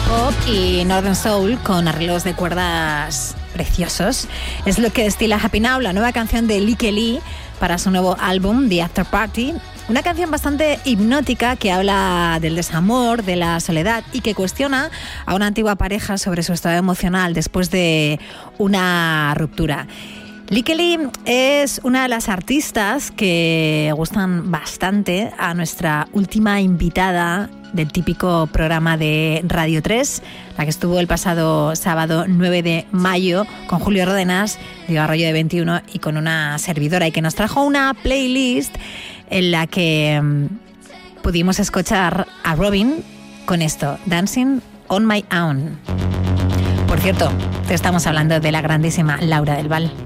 Pop y Northern Soul con arreglos de cuerdas preciosos. Es lo que destila Happy Now, la nueva canción de Lee Kelly para su nuevo álbum The After Party. Una canción bastante hipnótica que habla del desamor, de la soledad y que cuestiona a una antigua pareja sobre su estado emocional después de una ruptura. Lee Kelly es una de las artistas que gustan bastante a nuestra última invitada del típico programa de Radio 3, la que estuvo el pasado sábado 9 de mayo con Julio Ródenas, Diego Arroyo de 21 y con una servidora, y que nos trajo una playlist en la que pudimos escuchar a Robin con esto, Dancing on My Own. Por cierto, te estamos hablando de la grandísima Laura del Val.